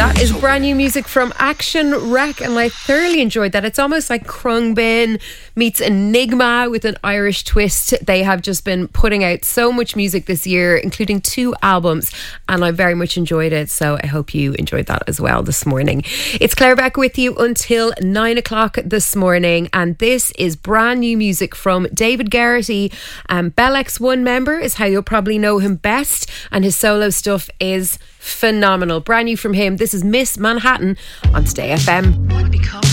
That is brand new music from Action Wreck, and I thoroughly enjoyed that. It's almost like Khruangbin meets Enigma with an Irish twist. They have just been putting out so much music this year, including 2 albums, and I very much enjoyed it, so I hope you enjoyed that as well this morning. It's Claire Beck with you until 9 o'clock this morning, and this is brand new music from David Geraghty. Bell X1 member is how you'll probably know him best, and his solo stuff is phenomenal. Brand new from him. This is Miss Manhattan on Today FM.